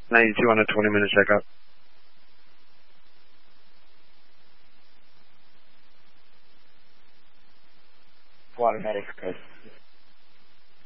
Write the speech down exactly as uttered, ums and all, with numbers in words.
ninety-two on a twenty-minute checkup. Water medics, Chris.